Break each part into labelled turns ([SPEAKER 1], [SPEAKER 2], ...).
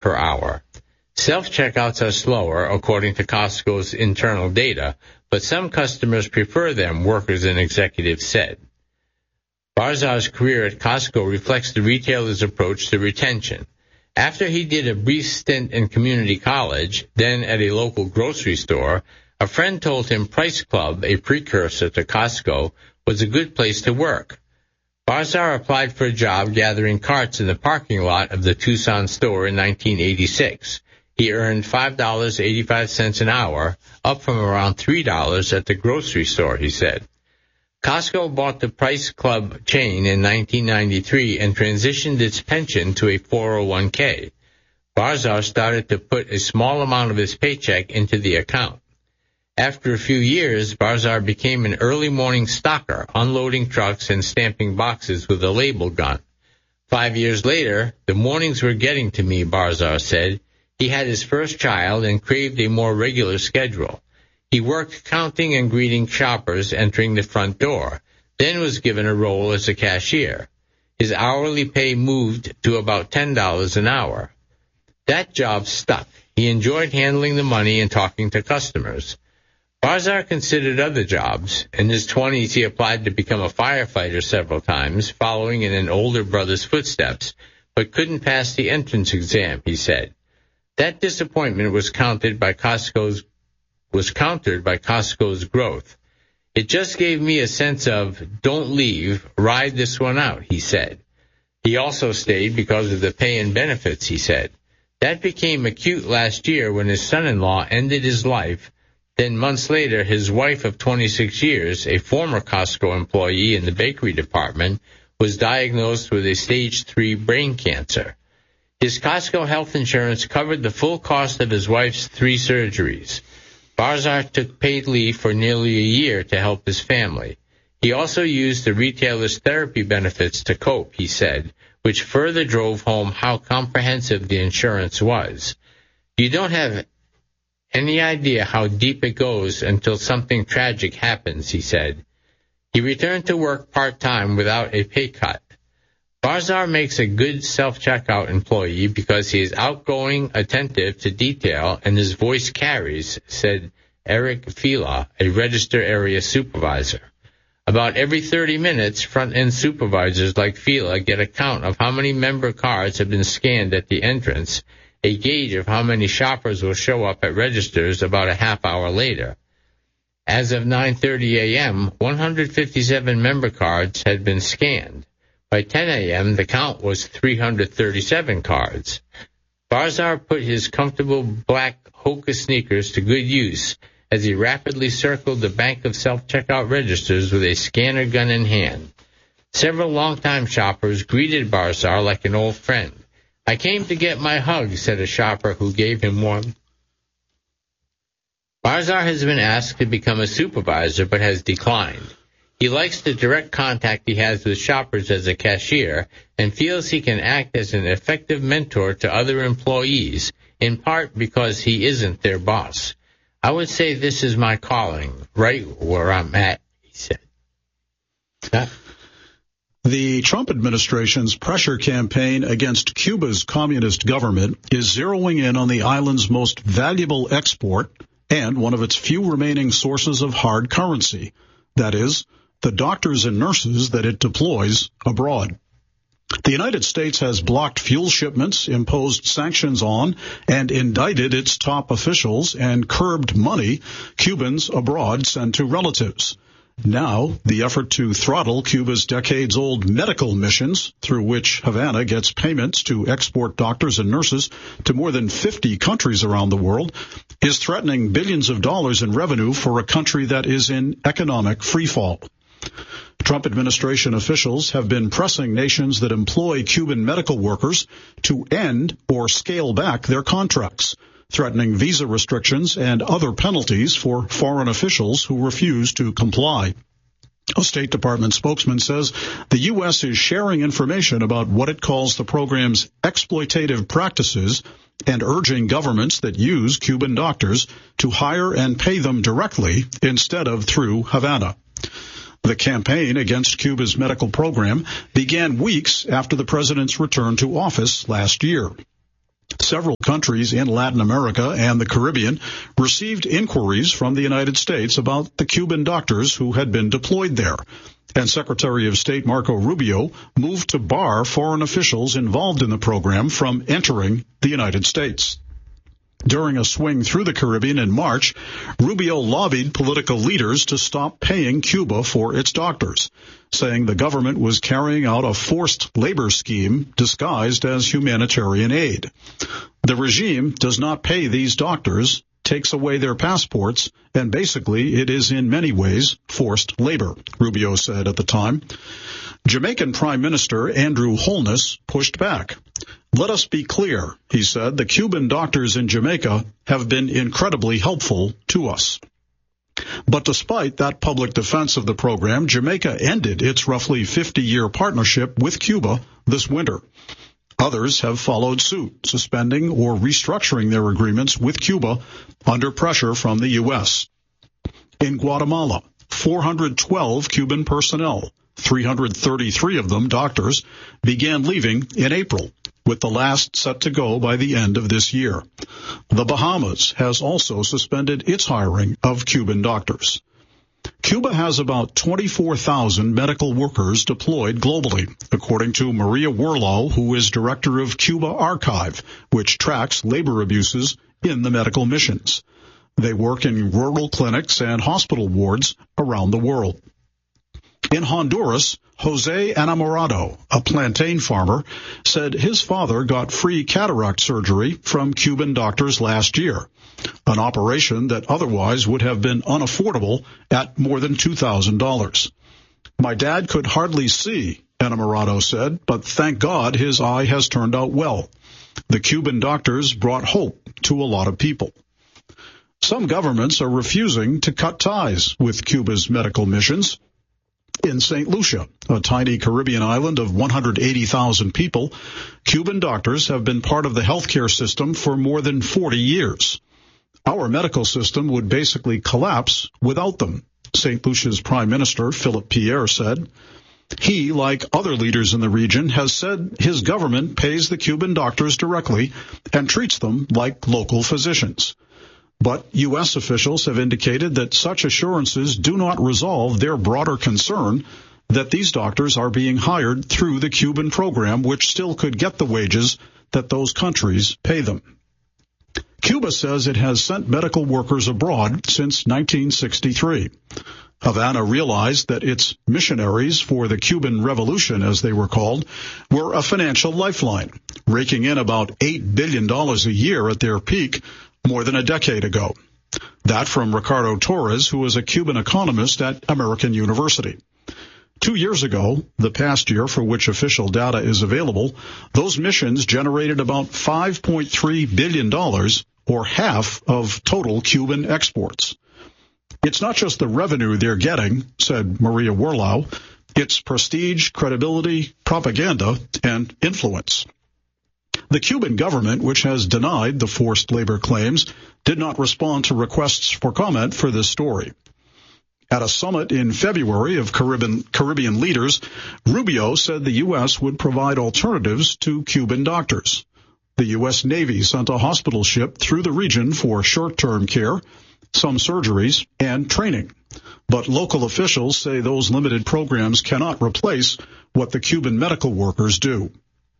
[SPEAKER 1] per hour. Self-checkouts are slower, according to Costco's internal data, but some customers prefer them, workers and executives said. Barzar's career at Costco reflects the retailer's approach to retention. After he did a brief stint in community college, then at a local grocery store, a friend told him Price Club, a precursor to Costco, was a good place to work. Barzar applied for a job gathering carts in the parking lot of the Tucson store in 1986. He earned $5.85 an hour, up from around $3 at the grocery store, he said. Costco bought the Price Club chain in 1993 and transitioned its pension to a 401k. Barzar started to put a small amount of his paycheck into the account. After a few years, Barzar became an early morning stocker, unloading trucks and stamping boxes with a label gun. 5 years later, the mornings were getting to me, Barzar said. He had his first child and craved a more regular schedule. He worked counting and greeting shoppers entering the front door, then was given a role as a cashier. His hourly pay moved to about $10 an hour. That job stuck. He enjoyed handling the money and talking to customers. Barzar considered other jobs. In his 20s, he applied to become a firefighter several times, following in an older brother's footsteps, but couldn't pass the entrance exam, he said. That disappointment was countered by Costco's growth. It just gave me a sense of, don't leave, ride this one out, he said. He also stayed because of the pay and benefits, he said. That became acute last year when his son-in-law ended his life. Then months later, his wife of 26 years, a former Costco employee in the bakery department, was diagnosed with a stage 3 brain cancer. His Costco health insurance covered the full cost of his wife's 3 surgeries. Barzar took paid leave for nearly a year to help his family. He also used the retailer's therapy benefits to cope, he said, which further drove home how comprehensive the insurance was. You don't have any idea how deep it goes until something tragic happens, he said. He returned to work part-time without a pay cut. Barzar makes a good self-checkout employee because he is outgoing, attentive to detail, and his voice carries, said Eric Fila, a register area supervisor. About every 30 minutes, front-end supervisors like Fila get a count of how many member cards have been scanned at the entrance, a gauge of how many shoppers will show up at registers about a half hour later. As of 9:30 a.m., 157 member cards had been scanned. By 10 a.m., the count was 337 cards. Barzar put his comfortable black Hoka sneakers to good use as he rapidly circled the bank of self-checkout registers with a scanner gun in hand. Several longtime shoppers greeted Barzar like an old friend. I came to get my hug, said a shopper who gave him one. Barzar has been asked to become a supervisor but has declined. He likes the direct contact he has with shoppers as a cashier and feels he can act as an effective mentor to other employees, in part because he isn't their boss. I would say this is my calling, right where I'm at, he said.
[SPEAKER 2] The Trump administration's pressure campaign against Cuba's communist government is zeroing in on the island's most valuable export and one of its few remaining sources of hard currency, that is, the doctors and nurses that it deploys abroad. The United States has blocked fuel shipments, imposed sanctions on, and indicted its top officials and curbed money Cubans abroad send to relatives. Now, the effort to throttle Cuba's decades-old medical missions, through which Havana gets payments to export doctors and nurses to more than 50 countries around the world, is threatening billions of dollars in revenue for a country that is in economic freefall. Trump administration officials have been pressing nations that employ Cuban medical workers to end or scale back their contracts, threatening visa restrictions and other penalties for foreign officials who refuse to comply. A State Department spokesman says the U.S. is sharing information about what it calls the program's exploitative practices and urging governments that use Cuban doctors to hire and pay them directly instead of through Havana. The campaign against Cuba's medical program began weeks after the president's return to office last year. Several countries in Latin America and the Caribbean received inquiries from the United States about the Cuban doctors who had been deployed there. And Secretary of State Marco Rubio moved to bar foreign officials involved in the program from entering the United States. During a swing through the Caribbean in March, Rubio lobbied political leaders to stop paying Cuba for its doctors, saying the government was carrying out a forced labor scheme disguised as humanitarian aid. The regime does not pay these doctors, takes away their passports, and basically it is in many ways forced labor, Rubio said at the time. Jamaican Prime Minister Andrew Holness pushed back. Let us be clear, he said, the Cuban doctors in Jamaica have been incredibly helpful to us. But despite that public defense of the program, Jamaica ended its roughly 50-year partnership with Cuba this winter. Others have followed suit, suspending or restructuring their agreements with Cuba under pressure from the U.S. In Guatemala, 412 Cuban personnel, 333 of them doctors, began leaving in April, with the last set to go by the end of this year. The Bahamas has also suspended its hiring of Cuban doctors. Cuba has about 24,000 medical workers deployed globally, according to Maria Werlau, who is director of Cuba Archive, which tracks labor abuses in the medical missions. They work in rural clinics and hospital wards around the world. In Honduras, Jose Enamorado, a plantain farmer, said his father got free cataract surgery from Cuban doctors last year, an operation that otherwise would have been unaffordable at more than $2,000. My dad could hardly see, Enamorado said, but thank God his eye has turned out well. The Cuban doctors brought hope to a lot of people. Some governments are refusing to cut ties with Cuba's medical missions. In St. Lucia, a tiny Caribbean island of 180,000 people, Cuban doctors have been part of the healthcare system for more than 40 years. Our medical system would basically collapse without them, St. Lucia's Prime Minister Philip Pierre said. He, like other leaders in the region, has said his government pays the Cuban doctors directly and treats them like local physicians. But U.S. officials have indicated that such assurances do not resolve their broader concern that these doctors are being hired through the Cuban program, which still could get the wages that those countries pay them. Cuba says it has sent medical workers abroad since 1963. Havana realized that its missionaries for the Cuban Revolution, as they were called, were a financial lifeline, raking in about $8 billion a year at their peak more than a decade ago. That from Ricardo Torres, who is a Cuban economist at American University. 2 years ago, the past year for which official data is available, those missions generated about $5.3 billion, or half of total Cuban exports. It's not just the revenue they're getting, said Maria Werlau. It's prestige, credibility, propaganda, and influence. The Cuban government, which has denied the forced labor claims, did not respond to requests for comment for this story. At a summit in February of Caribbean leaders, Rubio said the U.S. would provide alternatives to Cuban doctors. The U.S. Navy sent a hospital ship through the region for short-term care, some surgeries, and training. But local officials say those limited programs cannot replace what the Cuban medical workers do.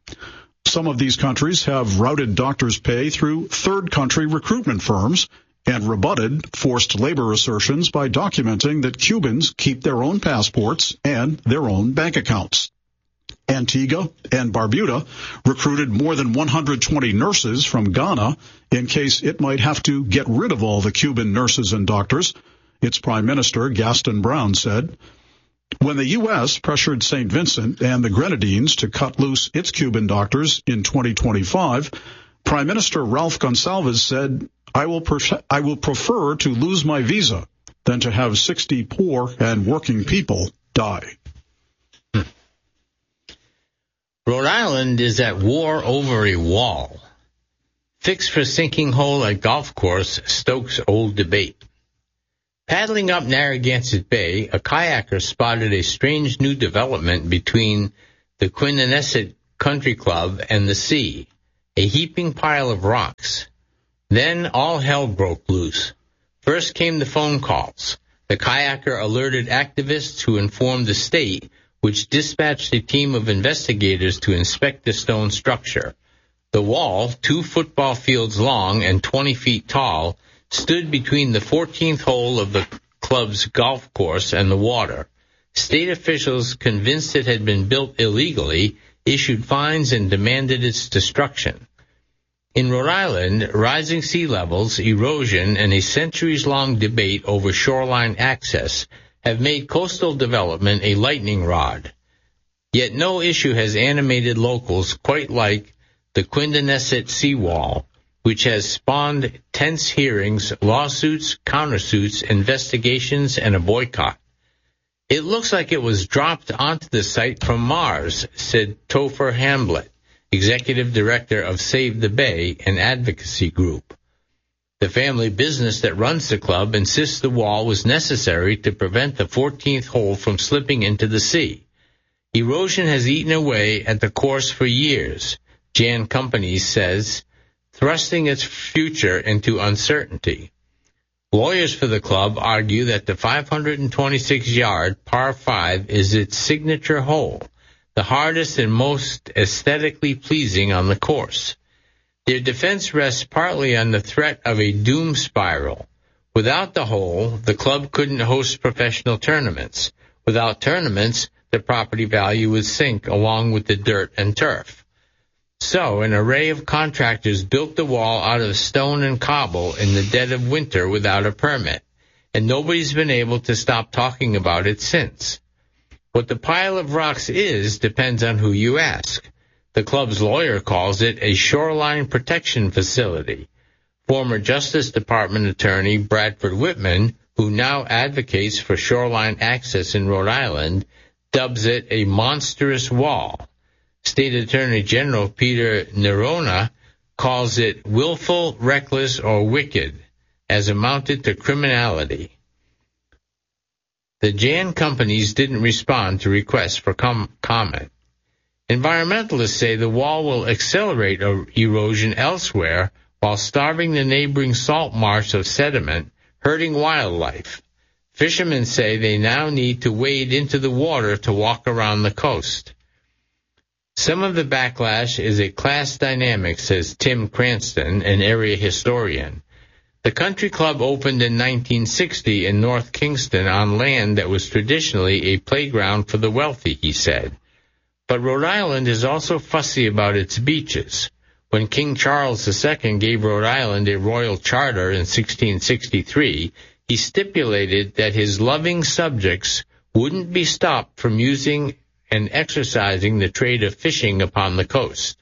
[SPEAKER 2] Some of these countries have routed doctors' pay through third-country recruitment firms and rebutted forced labor assertions by documenting that Cubans keep their own passports and their own bank accounts. Antigua and Barbuda recruited more than 120 nurses from Ghana in case it might have to get rid of all the Cuban nurses and doctors, its Prime Minister Gaston Brown said. When the U.S. pressured St. Vincent and the Grenadines to cut loose its Cuban doctors in 2025, Prime Minister Ralph Gonsalves said, I will prefer to lose my visa than to have 60 poor and working people die.
[SPEAKER 1] Rhode Island is at war over a wall. Fix for sinking hole at golf course stokes old debate. Paddling up Narragansett Bay, a kayaker spotted a strange new development between the Quinnesset Country Club and the sea. a heaping pile of rocks. Then all hell broke loose. First came the phone calls. The kayaker alerted activists who informed the state, which dispatched a team of investigators to inspect the stone structure. The wall, 2 football fields long and 20 feet tall, stood between the 14th hole of the club's golf course and the water. State officials, convinced it had been built illegally, issued fines and demanded its destruction. In Rhode Island, rising sea levels, erosion, and a centuries-long debate over shoreline access have made coastal development a lightning rod. Yet no issue has animated locals quite like the Quindonesset seawall, which has spawned tense hearings, lawsuits, countersuits, investigations, and a boycott. It looks like it was dropped onto the site from Mars, said Topher Hamblett, executive director of Save the Bay, an advocacy group. The family business that runs the club insists the wall was necessary to prevent the 14th hole from slipping into the sea. Erosion has eaten away at the course for years, Jan Companies says, thrusting its future into uncertainty. Lawyers for the club argue that the 526-yard par 5 is its signature hole, the hardest and most aesthetically pleasing on the course. Their defense rests partly on the threat of a doom spiral. Without the hole, the club couldn't host professional tournaments. Without tournaments, the property value would sink along with the dirt and turf. So, an array of contractors built the wall out of stone and cobble in the dead of winter without a permit, and nobody's been able to stop talking about it since. What the pile of rocks is depends on who you ask. The club's lawyer calls it a shoreline protection facility. Former Justice Department attorney Bradford Whitman, who now advocates for shoreline access in Rhode Island, dubs it a monstrous wall. State Attorney General Peter Nerona calls it willful, reckless, or wicked, as amounted to criminality. The Jan Companies didn't respond to requests for comment. Environmentalists say the wall will accelerate erosion elsewhere while starving the neighboring salt marsh of sediment, hurting wildlife. Fishermen say they now need to wade into the water to walk around the coast. Some of the backlash is a class dynamic, says Tim Cranston, an area historian. The country club opened in 1960 in North Kingston on land that was traditionally a playground for the wealthy, he said. But Rhode Island is also fussy about its beaches. When King Charles II gave Rhode Island a royal charter in 1663, he stipulated that his loving subjects wouldn't be stopped from using and exercising the trade of fishing upon the coast.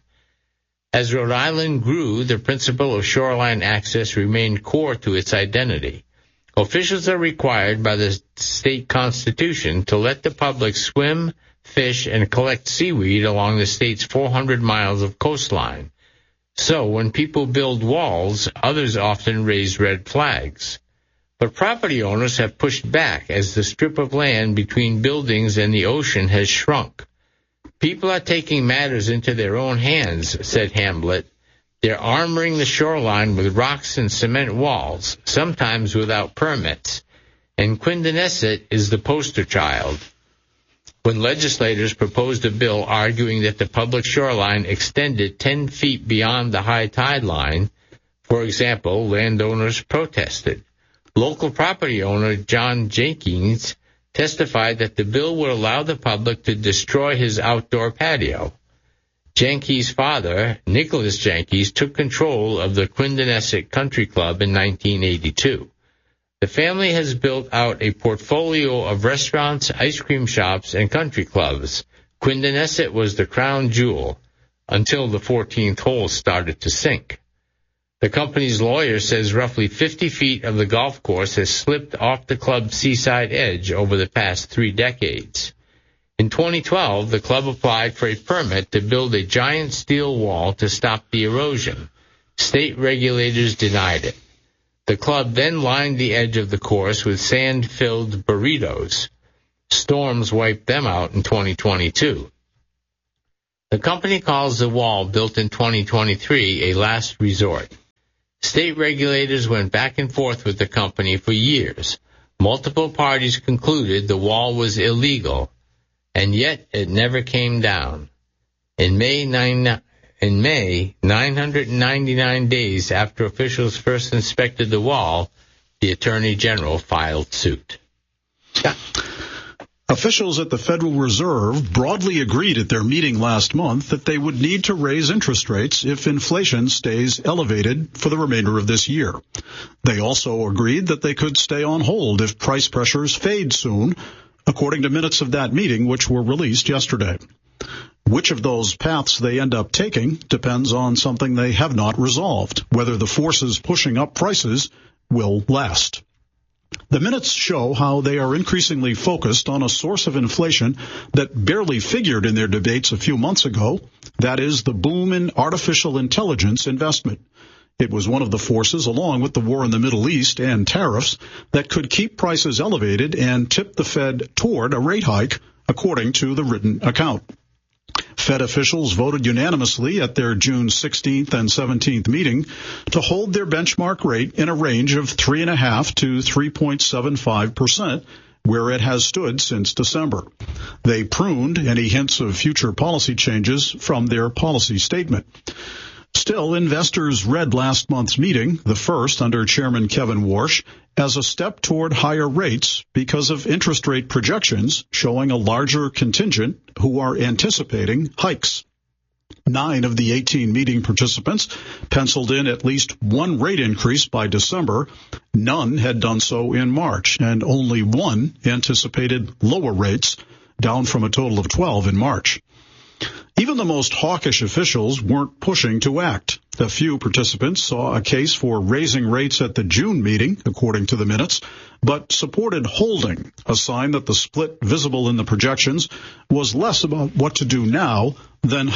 [SPEAKER 1] As Rhode Island grew, the principle of shoreline access remained core to its identity. Officials are required by the state constitution to let the public swim, fish, and collect seaweed along the state's 400 miles of coastline. So when people build walls, others often raise red flags. But property owners have pushed back as the strip of land between buildings and the ocean has shrunk. People are taking matters into their own hands, said Hamblett. They're armoring the shoreline with rocks and cement walls, sometimes without permits. And Quindonesset is the poster child. When legislators proposed a bill arguing that the public shoreline extended 10 feet beyond the high tide line, for example, landowners protested. Local property owner John Jenkins testified that the bill would allow the public to destroy his outdoor patio. Jenkins' father, Nicholas Jenkins, took control of the Quindonesset Country Club in 1982. The family has built out a portfolio of restaurants, ice cream shops, and country clubs. Quindonesset was the crown jewel until the 14th hole started to sink. The company's lawyer says roughly 50 feet of the golf course has slipped off the club's seaside edge over the past 3 decades. In 2012, the club applied for a permit to build a giant steel wall to stop the erosion. State regulators denied it. The club then lined the edge of the course with sand-filled burritos. Storms wiped them out in 2022. The company calls the wall built in 2023 a last resort. State regulators went back and forth with the company for years. Multiple parties concluded the wall was illegal, and yet it never came down. In May, 999 days after officials first inspected the wall, the Attorney General filed suit. Yeah.
[SPEAKER 2] Officials at the Federal Reserve broadly agreed at their meeting last month that they would need to raise interest rates if inflation stays elevated for the remainder of this year. They also agreed that they could stay on hold if price pressures fade soon, according to minutes of that meeting, which were released yesterday. Which of those paths they end up taking depends on something they have not resolved, whether the forces pushing up prices will last. The minutes show how they are increasingly focused on a source of inflation that barely figured in their debates a few months ago, that is the boom in artificial intelligence investment. It was one of the forces, along with the war in the Middle East and tariffs, that could keep prices elevated and tip the Fed toward a rate hike, according to the written account. Fed officials voted unanimously at their June 16th and 17th meeting to hold their benchmark rate in a range of 3.5% to 3.75%, where it has stood since December. They pruned any hints of future policy changes from their policy statement. Still, investors read last month's meeting, the first under Chairman Kevin Warsh, as a step toward higher rates because of interest rate projections showing a larger contingent who are anticipating hikes. 9 of the 18 meeting participants penciled in at least one rate increase by December. None had done so in March, and only one anticipated lower rates, down from a total of 12 in March. Even the most hawkish officials weren't pushing to act. A few participants saw a case for raising rates at the June meeting, according to the minutes, but supported holding, a sign that the split visible in the projections was less about what to do now than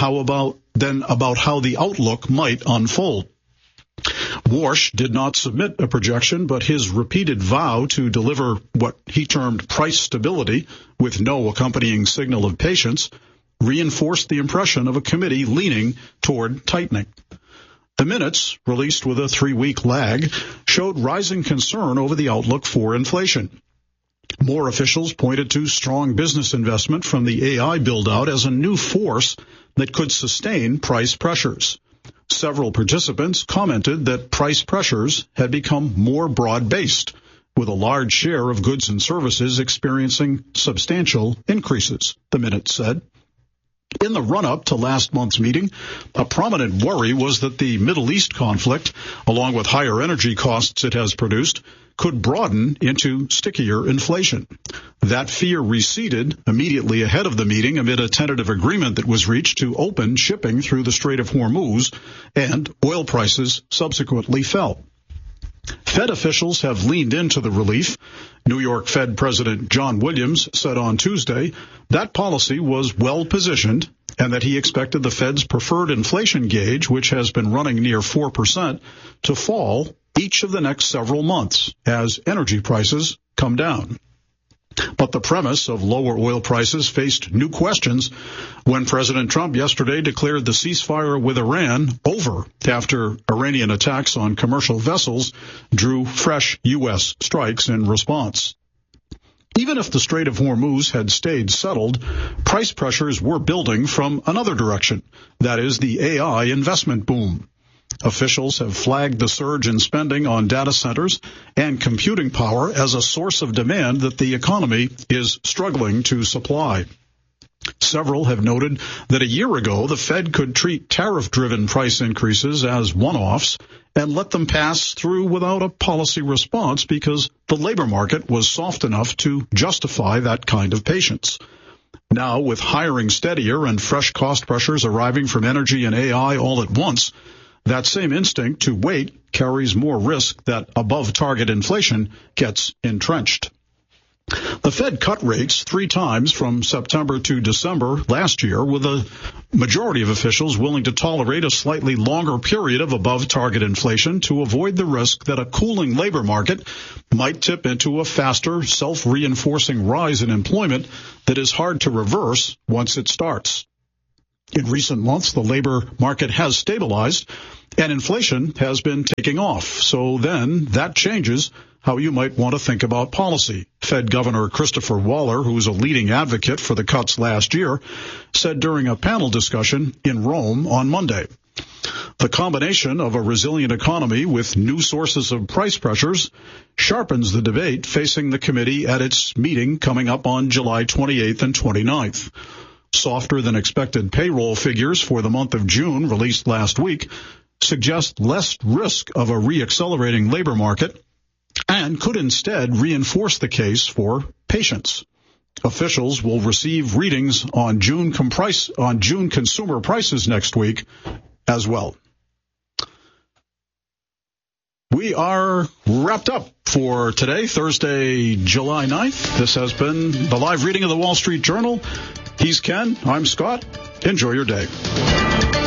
[SPEAKER 2] about how the outlook might unfold. Warsh did not submit a projection, but his repeated vow to deliver what he termed price stability with no accompanying signal of patience reinforced the impression of a committee leaning toward tightening. The minutes, released with a 3-week lag, showed rising concern over the outlook for inflation. More officials pointed to strong business investment from the AI build-out as a new force that could sustain price pressures. Several participants commented that price pressures had become more broad-based, with a large share of goods and services experiencing substantial increases, the minutes said. In the run-up to last month's meeting, a prominent worry was that the Middle East conflict, along with higher energy costs it has produced, could broaden into stickier inflation. That fear receded immediately ahead of the meeting amid a tentative agreement that was reached to open shipping through the Strait of Hormuz, and oil prices subsequently fell. Fed officials have leaned into the relief. New York Fed President John Williams said on Tuesday that policy was well positioned and that he expected the Fed's preferred inflation gauge, which has been running near 4%, to fall each of the next several months as energy prices come down. But the premise of lower oil prices faced new questions when President Trump yesterday declared the ceasefire with Iran over after Iranian attacks on commercial vessels drew fresh U.S. strikes in response. Even if the Strait of Hormuz had stayed settled, price pressures were building from another direction, that is the AI investment boom. Officials have flagged the surge in spending on data centers and computing power as a source of demand that the economy is struggling to supply. Several have noted that a year ago the Fed could treat tariff-driven price increases as one-offs and let them pass through without a policy response because the labor market was soft enough to justify that kind of patience. Now, with hiring steadier and fresh cost pressures arriving from energy and AI all at once, that same instinct to wait carries more risk that above-target inflation gets entrenched. The Fed cut rates 3 times from September to December last year, with a majority of officials willing to tolerate a slightly longer period of above-target inflation to avoid the risk that a cooling labor market might tip into a faster, self-reinforcing rise in employment that is hard to reverse once it starts. In recent months, the labor market has stabilized and inflation has been taking off. So then that changes how you might want to think about policy. Fed Governor Christopher Waller, who was a leading advocate for the cuts last year, said during a panel discussion in Rome on Monday. The combination of a resilient economy with new sources of price pressures sharpens the debate facing the committee at its meeting coming up on July 28th and 29th. Softer than expected payroll figures for the month of June released last week suggest less risk of a reaccelerating labor market and could instead reinforce the case for patience. Officials will receive readings on June consumer prices next week as well. We are wrapped up for today, Thursday, July 9th. This has been the live reading of the Wall Street Journal. He's Ken. I'm Scott. Enjoy your day.